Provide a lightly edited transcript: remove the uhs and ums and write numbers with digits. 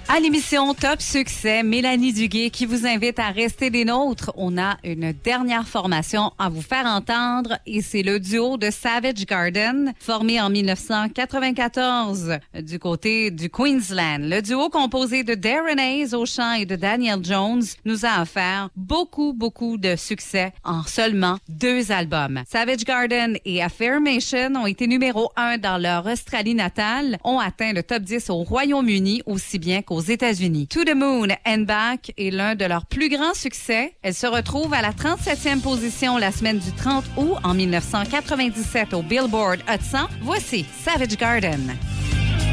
À l'émission Top Succès, Mélanie Duguay qui vous invite à rester des nôtres. On a une dernière formation à vous faire entendre et c'est le duo de Savage Garden, formé en 1994 du côté du Queensland. Le duo composé de Darren Hayes au chant et de Daniel Jones nous a offert beaucoup de succès en seulement 2 albums. Savage Garden et Affirmation ont été numéro 1 dans leur Australie natale, ont atteint le top 10 au Royaume-Uni aussi bien qu'aux États-Unis. To the Moon and Back est l'un de leurs plus grands succès. Elle se retrouve à la 37e position la semaine du 30 août en 1997 au Billboard Hot 100. Voici Savage Garden.